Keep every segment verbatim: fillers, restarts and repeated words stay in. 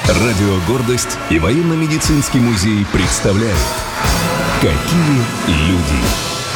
Радио «Гордость» и военно-медицинский музей представляют «Какие люди».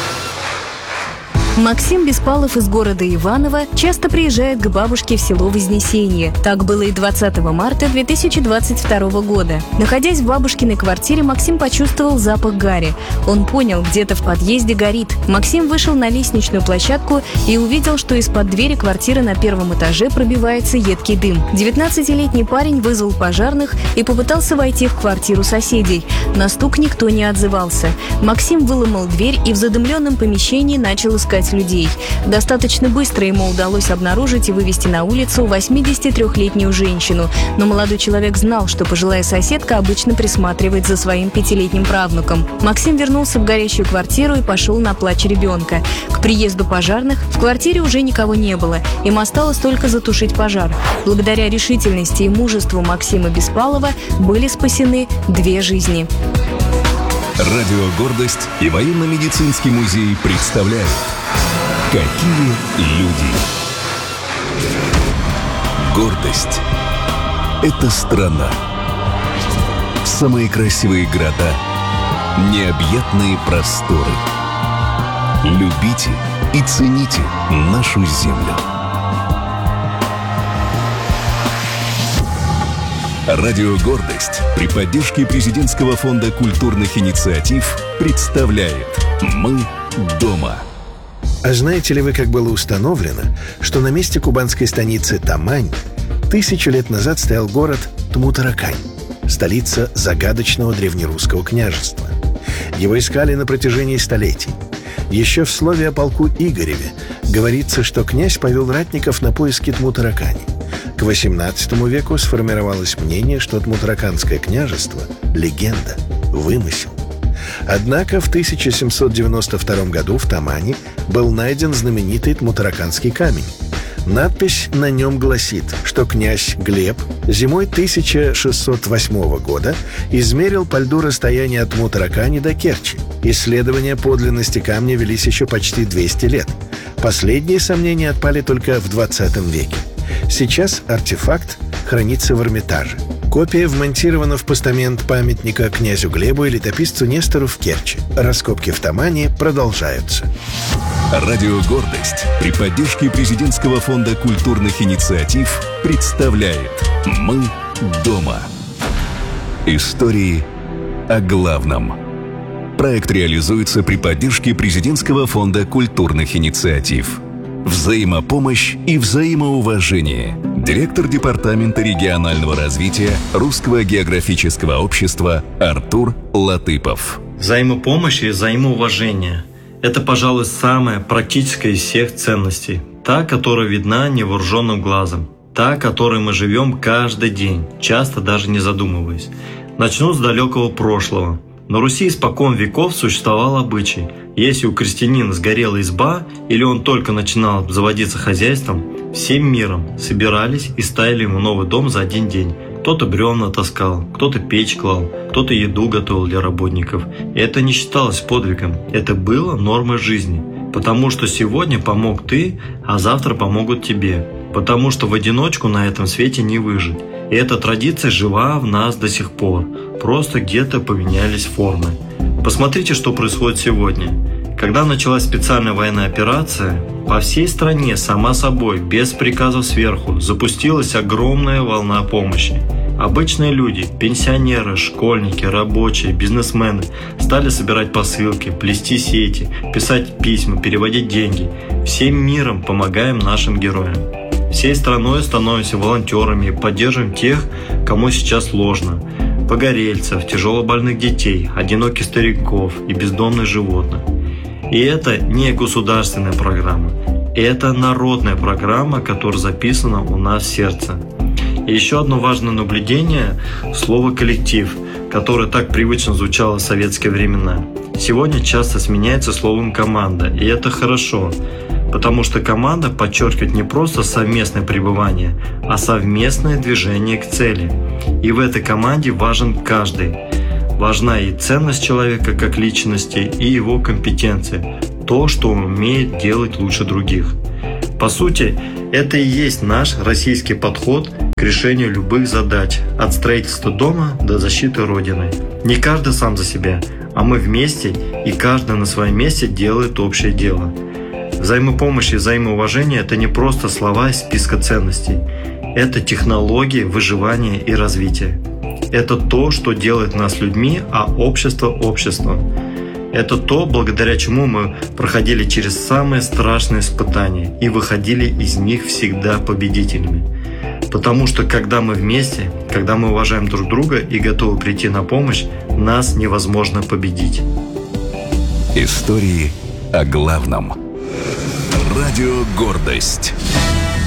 Максим Беспалов из города Иваново часто приезжает к бабушке в село Вознесенье. Так было и двадцатого марта две тысячи двадцать второго года. Находясь в бабушкиной квартире, Максим почувствовал запах гари. Он понял, где-то в подъезде горит. Максим вышел на лестничную площадку и увидел, что из-под двери квартиры на первом этаже пробивается едкий дым. девятнадцатилетний парень вызвал пожарных и попытался войти в квартиру соседей. На стук никто не отзывался. Максим выломал дверь и в задымленном помещении начал искать людей. Достаточно быстро ему удалось обнаружить и вывести на улицу восьмидесятитрёхлетнюю женщину. Но молодой человек знал, что пожилая соседка обычно присматривает за своим пятилетним правнуком. Максим вернулся в горящую квартиру и пошел на плач ребенка. К приезду пожарных в квартире уже никого не было. Им осталось только затушить пожар. Благодаря решительности и мужеству Максима Беспалова были спасены две жизни. Радио «Гордость» и военно-медицинский музей представляют «Какие люди». Гордость – это страна. Самые красивые города, необъятные просторы. Любите и цените нашу землю. Радио «Гордость» при поддержке Президентского фонда культурных инициатив представляет «Мы дома». А знаете ли вы, как было установлено, что на месте кубанской станицы Тамань тысячу лет назад стоял город Тмутаракань, столица загадочного древнерусского княжества? Его искали на протяжении столетий. Еще в слове о полку Игореве говорится, что князь повел ратников на поиски Тмутаракани. К восемнадцатому веку сформировалось мнение, что Тмутараканское княжество – легенда, вымысел. Однако в тысяча семьсот девяносто втором году в Тамане был найден знаменитый Тмутараканский камень. Надпись на нем гласит, что князь Глеб зимой тысяча шестьсот восьмого года измерил по льду расстояние от Тмутаракани до Керчи. Исследования подлинности камня велись еще почти двести лет. Последние сомнения отпали только в двадцатом веке. Сейчас артефакт хранится в Эрмитаже. Копия вмонтирована в постамент памятника князю Глебу и летописцу Нестору в Керчи. Раскопки в Тамане продолжаются. Радио «Гордость» при поддержке Президентского фонда культурных инициатив представляет «Мы дома». Истории о главном. Проект реализуется при поддержке Президентского фонда культурных инициатив. Взаимопомощь и взаимоуважение. Директор Департамента регионального развития Русского географического общества Артур Латыпов. Взаимопомощь и взаимоуважение – это, пожалуй, самая практическая из всех ценностей. Та, которая видна невооруженным глазом. Та, которой мы живем каждый день, часто даже не задумываясь. Начну с далекого прошлого. На Руси испокон веков существовал обычай. Если у крестьянина сгорела изба или он только начинал обзаводиться хозяйством, всем миром собирались и ставили ему новый дом за один день. Кто-то бревна таскал, кто-то печь клал, кто-то еду готовил для работников. И это не считалось подвигом, это было нормой жизни. Потому что сегодня помог ты, а завтра помогут тебе. Потому что в одиночку на этом свете не выжить. И эта традиция жива в нас до сих пор. Просто где-то поменялись формы. Посмотрите, что происходит сегодня. Когда началась специальная военная операция, по всей стране, сама собой, без приказов сверху, запустилась огромная волна помощи. Обычные люди, пенсионеры, школьники, рабочие, бизнесмены стали собирать посылки, плести сети, писать письма, переводить деньги. Всем миром помогаем нашим героям. Всей страной становимся волонтерами и поддерживаем тех, кому сейчас сложно. Погорельцев, тяжелобольных детей, одиноких стариков и бездомных животных. И это не государственная программа. Это народная программа, которая записана у нас в сердце. И еще одно важное наблюдение – слово «коллектив», которое так привычно звучало в советские времена. Сегодня часто сменяется словом «команда», и это хорошо. Потому что команда подчеркивает не просто совместное пребывание, а совместное движение к цели. И в этой команде важен каждый. Важна и ценность человека как личности, и его компетенции. То, что он умеет делать лучше других. По сути, это и есть наш российский подход к решению любых задач, от строительства дома до защиты Родины. Не каждый сам за себя, а мы вместе, и каждый на своем месте делает общее дело. Взаимопомощь и взаимоуважение – это не просто слова из списка ценностей. Это технологии выживания и развития. Это то, что делает нас людьми, а общество – обществом. Это то, благодаря чему мы проходили через самые страшные испытания и выходили из них всегда победителями. Потому что когда мы вместе, когда мы уважаем друг друга и готовы прийти на помощь, нас невозможно победить. Истории о главном. Радио «Гордость».